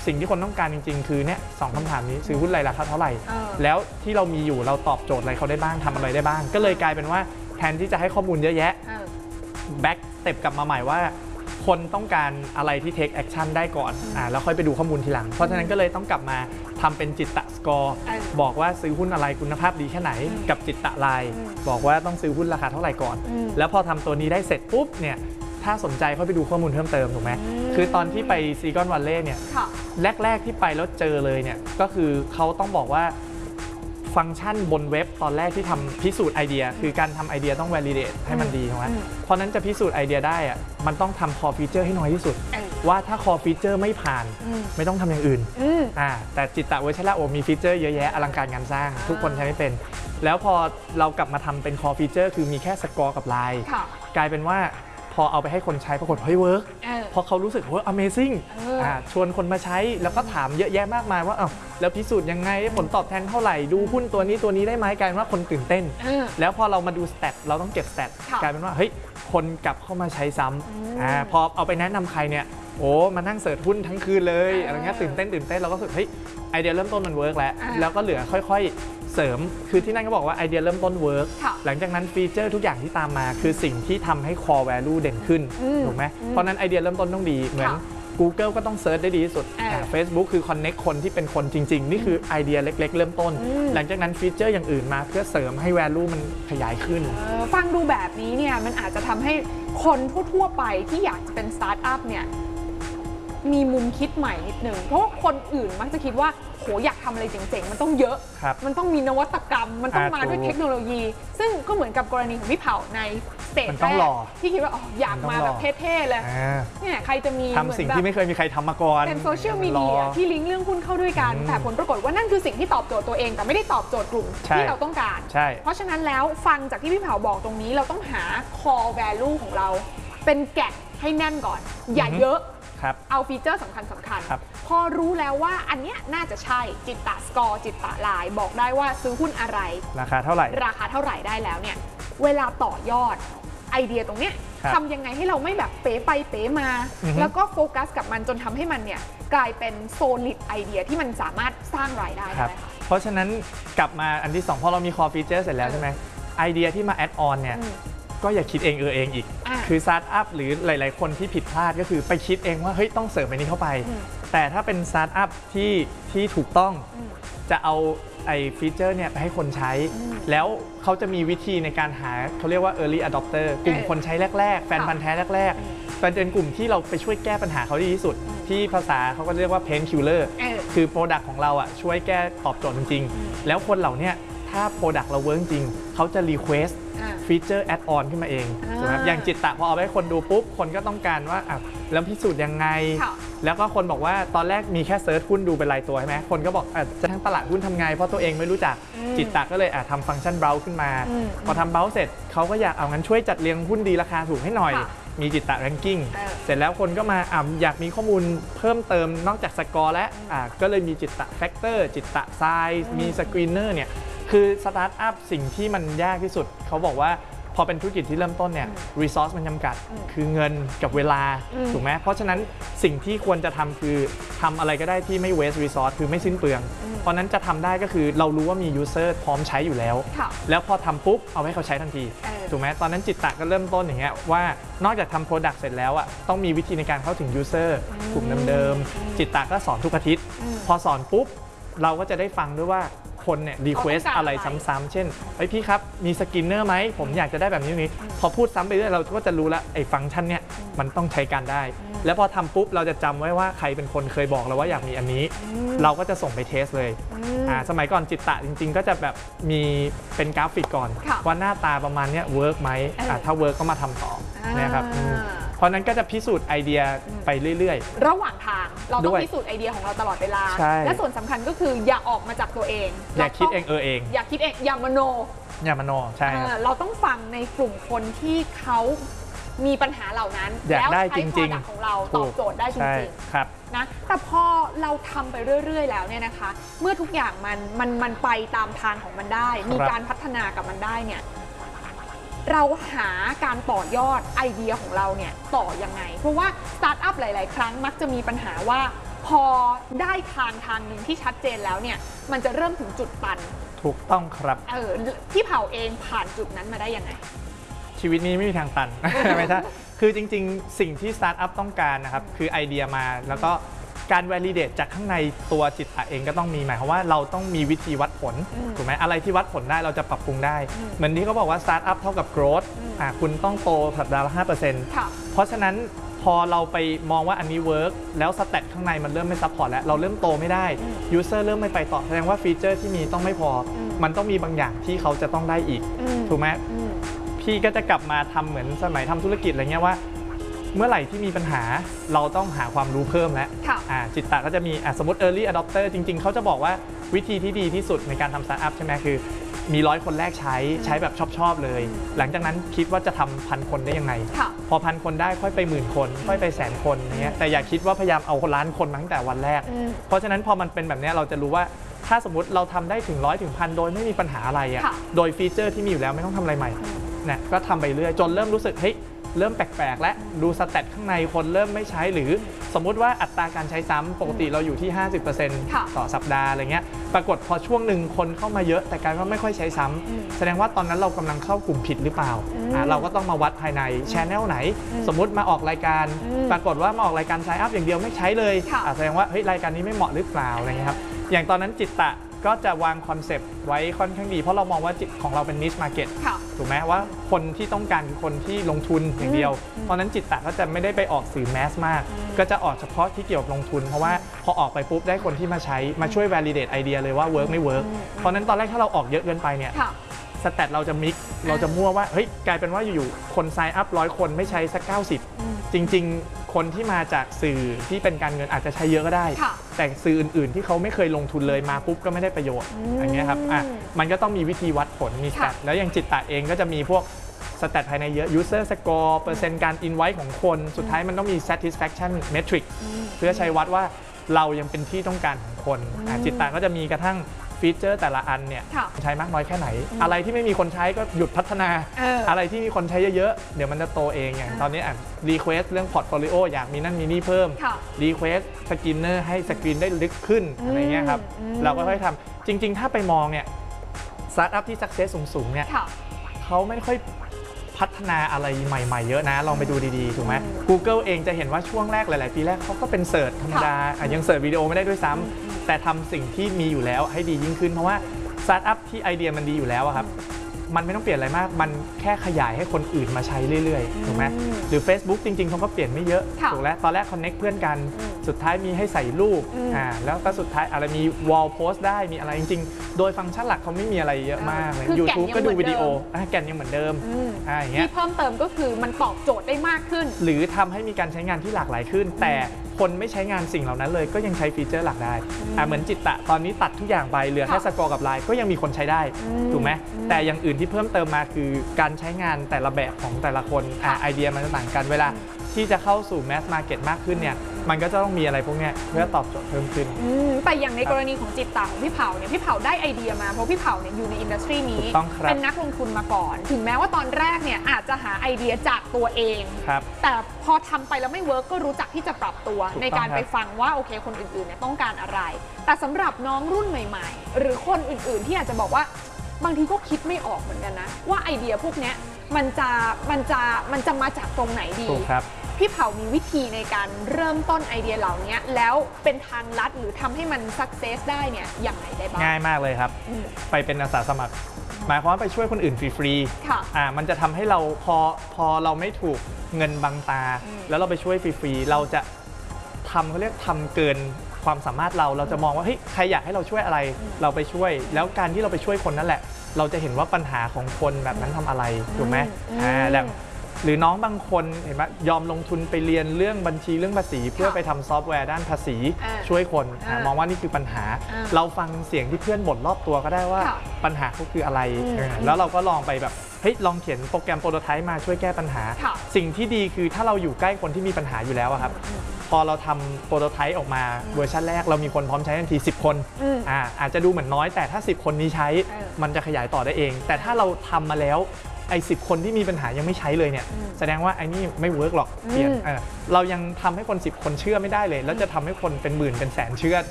สิ่งที่คนต้องการจริงๆคือเนี่ย2 คำถามนี้ซื้อหุ้นอะไรราคาเท่าไหร่แล้วที่เรามีอยู่เราตอบโจทย์อะไรเขาได้บ้างทำอะไรได้บ้างก็เลยกลายเป็นว่าแทนที่จะให้ข้อมูลเยอะแยะแบ็กสเต็ปกลับมาใหม่ว่าคนต้องการอะไรที่ take action ได้ก่อนแล้วค่อยไปดูข้อมูลทีหลังเพราะฉะนั้นก็เลยต้องกลับมาทำเป็นจิตตะสกอร์บอกว่าซื้อหุ้นอะไรคุณภาพดีแค่ไหนกับจิตตะไลน์บอกว่าต้องซื้อหุ้นราคาเท่าไหร่ก่อนแล้วพอทำตัวนี้ได้เสร็จปุ๊บเนี่ยถ้าสนใจเข้าไปดูข้อมูลเพิ่มเติมถูกไหมคือตอนที่ไปซิลิคอนวัลเลย์เนี่ยแรกๆที่ไปแล้วเจอเลยเนี่ยก็คือเขาต้องบอกว่าฟังก์ชันบนเว็บตอนแรกที่ทำพิสูจน์ไอเดียคือการทำไอเดียต้อง validate ให้มันดีถูกไหมเพราะนั้นจะพิสูจน์ไอเดียได้อะมันต้องทำ core feature ให้น้อยที่สุดว่าถ้า core feature ไม่ผ่านไม่ต้องทำอย่างอื่นแต่จิตตะเวชระโอมีฟีเจอร์เยอะแยะอลังการงานสร้างทุกคนใช้ไม่เป็นแล้วพอเรากลับมาทำเป็น core feature คือมีแค่สกอร์กับไลน์กลายเป็นว่าพอเอาไปให้คนใช้ปรากฏเฮ้ยเวิร์กพอเขารู้สึกว่า amazing ชวนคนมาใช้แล้วก็ถามเยอะแยะมากมายว่าแล้วพิสูจน์ยังไงผลตอบแทนเท่าไหร่ดูหุ้นตัวนี้ได้ไหมกลายเป็นว่าคนตื่นเต้นแล้วพอเรามาดูสแตทเราต้องเก็บสแตทกลายเป็นว่าเฮ้ยคนกลับเข้ามาใช้ซ้ำพอเอาไปแนะนำใครเนี่ยโอ้มานั่งเสิร์ชหุ้นทั้งคืนเลยอะไรเงี้ยตื่นเต้นเราก็รู้สึกเฮ้ยไอเดียเริ่มต้นมันเวิร์กแล้วก็เหลือค่อยๆเสริมคือที่นั่นก็บอกว่าไอเดียเริ่มต้นเวิร์กหลังจากนั้นฟีเจอร์ทุกอย่างที่ตามมาคือสิ่งที่ทำให้ core value เด่นขึ้นถูกไหมเพราะนั้นไอเดียเริ่มต้นต้องดีเหมือน Google ก็ต้องเซิร์ชได้ดีที่สุด Facebook คือ connect คนที่เป็นคนจริงๆนี่คือไอเดียเล็กๆเริ่มต้นหลังจากนั้นฟีเจอร์อย่างอื่นมาเพื่อเสริมให้ value มันขยายขึ้นฟังดูแบบนี้เนี่ยมันอาจจะทำให้คนทั่วๆไปที่อยากจะเป็นสตาร์ทอัพเนี่ยมีมุมคิดใหม่นิดนึงเพราะว่าคนอื่นมักจะคิดว่าโหอยากทำอะไรเจ๋งๆมันต้องเยอะมันต้องมีนวัตกรรมมันต้องมาด้วยเทคโนโลยีซึ่งก็เหมือนกับกรณีของพี่เผาในสเตจแรกที่คิดว่าอยากมาแบบเท่ๆเลยเนี่ยใครจะมีทำสิ่งที่ไม่เคยมีใครทำมาก่อนเป็นโซเชียลมีเดียที่ลิงก์เรื่องหุ้นเข้าด้วยกันแต่ผลปรากฏว่านั่นคือสิ่งที่ตอบโจทย์ตัวเองแต่ไม่ได้ตอบโจทย์กลุ่มที่เราต้องการเพราะฉะนั้นแล้วฟังจากที่พี่เผาบอกตรงนี้เราต้องหา core value ของเราเป็นแกะให้แน่นก่อนอย่าเยอะเอาฟีเจอร์สำคัญพอรู้แล้วว่าอันเนี้ยน่าจะใช่จิตตะสกอร์จิตตะไลน์บอกได้ว่าซื้อหุ้นอะไรราคาเท่าไหร่ได้แล้วเนี่ยเวลาต่อยอดไอเดียตรงเนี้ยทำยังไงให้เราไม่แบบเป๋ไปเป๋มาแล้วก็โฟกัสกับมันจนทำให้มันเนี่ยกลายเป็นโซลิดไอเดียที่มันสามารถสร้างรายได้ได้ค่ะเพราะฉะนั้นกลับมาอันที่2พอเรามี core feature เสร็จแล้วใช่ไหมไอเดียที่มา add on เนี่ยก็อย่าคิดเองเองอีกคือสตาร์ทอัพหรือหลายๆคนที่ผิดพลาดก็คือไปคิดเองว่าเฮ้ยต้องเสริมอันนี้เข้าไปแต่ถ้าเป็นสตาร์ทอัพที่ถูกต้องจะเอาไอ้ฟีเจอร์เนี่ยไปให้คนใช้แล้วเขาจะมีวิธีในการหาเขาเรียกว่า early adopter กลุ่มคนใช้แรกๆแฟนพันธุ์แท้แรกๆเป็นกลุ่มที่เราไปช่วยแก้ปัญหาเขาดีที่สุดที่ภาษาเขาก็เรียกว่า pain killer คือ product ของเราอ่ะช่วยแก้ตอบโจทย์จริงๆแล้วคนเหล่านี้ถ้า product เราเวิร์กจริงเขาจะ requestฟีเจอร์แอดออนขึ้นมาเองถูกไหมอย่างจิตตะพอเอาไปให้คนดูปุ๊บคนก็ต้องการว่าแล้วพิสูจน์ยังไงแล้วก็คนบอกว่าตอนแรกมีแค่เซิร์ชหุ้นดูเป็นรายตัวใช่ไหมคนก็บอกจะทั้งตลาดหุ้นทำไงเพราะตัวเองไม่รู้จักจิตตะก็เลยทำฟังก์ชันเบราว์ขึ้นมาพอทำเบราว์เสร็จเขาก็อยากเอางั้นช่วยจัดเรียงหุ้นดีราคาถูกให้หน่อยมีจิตตะแรงกิ้งเสร็จแล้วคนก็มาอยากมีข้อมูลเพิ่มเติมนอกจากสกอร์และก็เลยมีจิตตะแฟกเตอร์จิตตะไซส์มีสกรีนเนอร์เนี่ยคือสตาร์ทอัพสิ่งที่มันยากที่สุดเขาบอกว่าพอเป็นธุรกิจที่เริ่มต้นเนี่ย resource มันจำกัดคือเงินกับเวลาถูกไหมเพราะฉะนั้นสิ่งที่ควรจะทำคือทำอะไรก็ได้ที่ไม่ waste resource คือไม่สิ้นเปลืองเพราะนั้นจะทำได้ก็คือเรารู้ว่ามี user พร้อมใช้อยู่แล้วแล้วพอทำปุ๊บเอาให้เขาใช้ทันทีถูกไหมตอนนั้นจิตตะก็เริ่มต้นอย่างเงี้ยว่านอกจากทำ product เสร็จแล้วต้องมีวิธีในการเข้าถึง user กลุ่มเดิมๆจิตตะก็สอนทุกอาทิตย์พอสอนปุ๊บเราก็จะได้ฟังด้วยว่าคนเนี่ยรีเควสอะไรซ้ำๆเช่นพี่ครับมีสกินเนอร์ไหมผมอยากจะได้แบบนี้พอพูดซ้ำไปเรื่อยเราก็จะรู้แล้วไอ้ฟังก์ชันเนี่ยมันต้องใช้การได้แล้วพอทำปุ๊บเราจะจำไว้ว่าใครเป็นคนเคยบอกเราว่าอยากมีอันนี้เราก็จะส่งไปเทสเลยสมัยก่อนจิตตะจริงๆก็จะแบบมีเป็นกราฟิกก่อนว่าหน้าตาประมาณนี้เวิร์กไหมถ้าเวิร์กก็มาทำต่อนะครับเพราะนั้นก็จะพิสูจน์ไอเดียไปเรื่อยๆระหว่างทางเราต้องพิสูจน์ไอเดียของเราตลอดเวลาและส่วนสำคัญก็คืออย่าออกมาจากตัวเองอย่าคิดเองเองอย่าคิดเองอย่ามโนใช่เราต้องฟังในกลุ่มคนที่เขามีปัญหาเหล่านั้นแล้วใช้ product ของเราตอบโจทย์ได้จริงๆนะแต่พอเราทำไปเรื่อยๆแล้วเนี่ยนะคะเมื่อทุกอย่างมันไปตามทางของมันได้มีการพัฒนากับมันได้เนี่ยเราหาการต่อยอดไอเดียของเราเนี่ยต่อยังไงเพราะว่าสตาร์ทอัพหลายๆครั้งมักจะมีปัญหาว่าพอได้ทางหนึ่งที่ชัดเจนแล้วเนี่ยมันจะเริ่มถึงจุดตันถูกต้องครับพี่เผาเองผ่านจุดนั้นมาได้ยังไงชีวิตนี้ไม่มีทางตัน ไม่ใช่คือจริงๆสิ่งที่สตาร์ทอัพต้องการนะครับคือไอเดียมาแล้วก็การ validate จากข้างในตัวจิตตะเองก็ต้องมีหมายความว่าเราต้องมีวิธีวัดผลถูกไหมอะไรที่วัดผลได้เราจะปรับปรุงได้เหมือนที่เขาบอกว่า start up เท่ากับ growth คุณต้องโตสัปดาห์ละ 5% เพราะฉะนั้นพอเราไปมองว่าอันนี้เวิร์กแล้วสแตทข้างในมันเริ่มไม่ซัพพอร์ตแล้วเราเริ่มโตไม่ได้ยูเซอร์เริ่มไม่ไปต่อแสดงว่าฟีเจอร์ที่มีต้องไม่พอมันต้องมีบางอย่างที่เขาจะต้องได้อีกถูกไหมพี่ก็จะกลับมาทำเหมือนสมัยทำธุรกิจอะไรเงี้ยว่าเมื่อไหร่ที่มีปัญหาเราต้องหาความรู้เพิ่มแล้วจิตตะก็จะมีสมมติ early adopter จริงๆเขาจะบอกว่าวิธีที่ดีที่สุดในการทำสตาร์ทอัพใช่ไหมคือมี100 คนแรกใช้แบบชอบเลยหลังจากนั้นคิดว่าจะทำ1,000 คนได้ยังไงพอ1,000 คนได้ค่อยไป10,000 คนค่อยไป100,000 คนอย่างเงี้ยแต่อย่าคิดว่าพยายามเอา1,000,000 คนมาตั้งแต่วันแรกเพราะฉะนั้นพอมันเป็นแบบนี้เราจะรู้ว่าถ้าสมมติเราทำได้ถึง100 ถึง 1,000 โดยไม่มีปัญหาอะไรโดยฟีเจอร์ที่มีอยู่แล้วไม่ต้องทำอะไรใหม่เนี่ยก็ทำไปเรื่อยจนเริ่มรู้สึกเฮ้ยเริ่มแปลกๆและดูสแตทข้างในคนเริ่มไม่ใช้หรือสมมุติว่าอัตราการใช้ซ้ำปกติเราอยู่ที่ 50% ต่อสัปดาห์อะไรเงี้ยปรากฏพอช่วงหนึ่งคนเข้ามาเยอะแต่กลายว่าไม่ค่อยใช้ซ้ำแสดงว่าตอนนั้นเรากำลังเข้ากลุ่มผิดหรือเปล่าเราก็ต้องมาวัดภายในแชนแนลไหนสมมุติมาออกรายการปรากฏว่ามาออกรายการไซน์อัพอย่างเดียวไม่ใช้เลยแสดงว่าเฮ้ยรายการนี้ไม่เหมาะหรือเปล่าอะไรเงี้ยครับอย่างตอนนั้นจิตตะก็จะวางคอนเซปต์ไว้ค่อนข้างดีเพราะเรามองว่าของเราเป็น niche market ถูกไหมว่าคนที่ต้องการคือคนที่ลงทุนอย่างเดียวเพราะนั้นจิตตะก็จะไม่ได้ไปออกสื่อแมสมากก็จะออกเฉพาะที่เกี่ยวกับลงทุนเพราะว่าพอออกไปปุ๊บได้คนที่มาใช้มาช่วย validate ไอเดียเลยว่า work ไม่ work เพราะนั้นตอนแรกถ้าเราออกเยอะเกินไปเนี่ยสแตทเราจะมิกเราจะมั่วว่าเฮ้ยกลายเป็นว่าอยู่ๆคนไซน์อัพ100 คนไม่ใช้สัก90จริงๆคนที่มาจากสื่อที่เป็นการเงินอาจจะใช้เยอะก็ได้แต่สื่ออื่นๆที่เขาไม่เคยลงทุนเลยมาปุ๊บก็ไม่ได้ประโยชน์อย่างเงี้ยครับมันก็ต้องมีวิธีวัดผลมีสแตทแล้วอย่างจิตตะเองก็จะมีพวกสแตทภายในเยอะ user score เปอร์เซ็นต์การอินไว้ของคนสุดท้ายมันต้องมี satisfaction metric เพื่อใช้วัดว่าเรายังเป็นที่ต้องการของคนจิตตะก็จะมีกระทั่งฟีเจอร์แต่ละอันเนี่ยใช้มากน้อยแค่ไหนอะไรที่ไม่มีคนใช้ก็หยุดพัฒนาอะไรที่มีคนใช้เยอะๆเดี๋ยวมันจะโตเองอย่างตอนนี้รีเควสเรื่องพอร์ตโฟลิโออยากมีนั่นมีนี่เพิ่มรีเควสสกินเนอร์ให้สกรีนได้ลึกขึ้นอะไรเงี้ยครับเราก็ค่อยทำจริงๆถ้าไปมองเนี่ยสตาร์ทอัพที่สักเซสสูงๆเนี่ยเขาไม่ค่อยพัฒนาอะไรใหม่ๆเยอะนะลองไปดูดีๆถูกไหม Google เองจะเห็นว่าช่วงแรกหลายๆปีแรกเขาก็เป็นเสิร์ชธรรมดายังเสิร์ชวิดีโอไม่ได้ด้วยซ้ำแต่ทำสิ่งที่มีอยู่แล้วให้ดียิ่งขึ้นเพราะว่าสตาร์ทอัพที่ไอเดียมันดีอยู่แล้วครับมันไม่ต้องเปลี่ยนอะไรมากมันแค่ขยายให้คนอื่นมาใช้เรื่อยๆถูกไหมหรือ Facebook จริงๆเขาก็เปลี่ยนไม่เยอะถูกแล้วตอนแรก connect เพื่อนกันสุดท้ายมีให้ใส่รูปแล้วก็สุดท้ายอะไรมี wall post ได้มีอะไรจริงๆโดยฟังก์ชันหลักเขาไม่มีอะไรเยอะมากเลย YouTube ก็ดูวิดีโอแกนยังเหมือนเดิมอย่างเงี้ยที่เพิ่มเติมก็คือมันตอบโจทย์ได้มากขึ้นหรือทำให้มีการใช้งานที่หลากหลายขึ้นแต่คนไม่ใช้งานสิ่งเหล่านั้นเลยก็ยังใช้ฟีเจอร์หลักได้เหมือนจิตตะตอนนี้ตัดทุกอย่างไปเหลือแค่สกอร์กับไลน์ก็ยังมีคนใช้ได้ถูกไหมแต่อย่างอื่นที่เพิ่มเติมมาคือการใช้งานแต่ละแบบของแต่ละคนไอเดียมันจะต่างกันเวลาที่จะเข้าสู่แมสมาร์เก็ตมากขึ้นเนี่ยมันก็จะต้องมีอะไรพวกนี้เพื่อตอบโจทย์เพิ่มขึ้นแต่อย่างในกรณีของจิตตะของพี่เผาเนี่ยพี่เผาได้ไอเดียมาเพราะพี่เผาเนี่ยอยู่ในอินดัสทรีนี้เป็นนักลงทุนมาก่อนถึงแม้ว่าตอนแรกเนี่ยอาจจะหาไอเดียจากตัวเองแต่พอทำไปแล้วไม่เวิร์กก็รู้จักที่จะปรับตัวในการไปฟังว่าโอเคคนอื่นๆเนี่ยต้องการอะไรแต่สำหรับน้องรุ่นใหม่ๆหรือคนอื่นๆที่อาจจะบอกว่าบางทีก็คิดไม่ออกเหมือนกันนะว่าไอเดียพวกนี้มันจะมาจากตรงไหนดีพี่เผามีวิธีในการเริ่มต้นไอเดียเหล่านี้แล้วเป็นทางลัดหรือทำให้มันสักเซสได้เนี่ยอย่างไรได้บ้างง่ายมากเลยครับไปเป็นอาสาสมัครหมายความว่าไปช่วยคนอื่นฟรีๆมันจะทำให้เราพอเราไม่ถูกเงินบังตาแล้วเราไปช่วยฟรีๆเราจะเขาเรียกทำเกินความสามารถเราจะมองว่าเฮ้ยใครอยากให้เราช่วยอะไรเราไปช่วยแล้วการที่เราไปช่วยคนนั่นแหละเราจะเห็นว่าปัญหาของคนแบบนั้นทำอะไรถูกไหมแล้วหรือน้องบางคนเห็นไหมยอมลงทุนไปเรียนเรื่องบัญชีเรื่องภาษีเพื่อไปทำซอฟต์แวร์ด้านภาษีช่วยคนมองว่านี่คือปัญหาเราฟังเสียงที่เพื่อนบ่นรอบตัวก็ได้ว่าปัญหาเขาคืออะไรแล้วเราก็ลองไปแบบเฮ้ยลองเขียนโปรแกรมโปรโตไทป์มาช่วยแก้ปัญหาสิ่งที่ดีคือถ้าเราอยู่ใกล้คนที่มีปัญหาอยู่แล้วครับพอเราทำโปรโตไทป์ออกมาเวอร์ชันแรกเรามีคนพร้อมใช้ทันที10 คนอาจจะดูเหมือนน้อยแต่ถ้า10 คนนี้ใช้มันจะขยายต่อได้เองแต่ถ้าเราทำมาแล้วไอ้10 คนที่มีปัญหายังไม่ใช้เลยเนี่ยแสดงว่าไอ้นี่ไม่เวิร์กหรอกเปลี่ยนเรายังทำให้คน10 คนเชื่อไม่ได้เลยแล้วจะทำให้คนเป็นหมื่นเป็นแสนเชื่อ